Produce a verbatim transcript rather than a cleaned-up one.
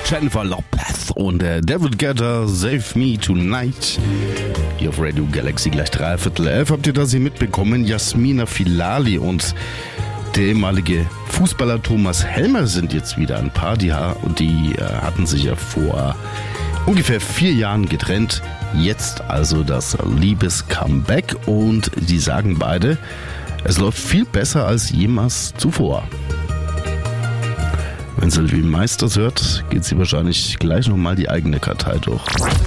Jennifer Lopez und äh, David Guetta, Save Me Tonight. Hier auf Radio Galaxy gleich dreiviertel elf. Habt ihr das hier mitbekommen? Jasmina Filali und der ehemalige Fußballer Thomas Helmer sind jetzt wieder ein Paar. Die, und die äh, hatten sich ja vor ungefähr vier Jahren getrennt. Jetzt also das Liebes-Comeback und die sagen beide, es läuft viel besser als jemals zuvor. Wenn Sylvie Meisters hört, geht sie wahrscheinlich gleich nochmal die eigene Kartei durch.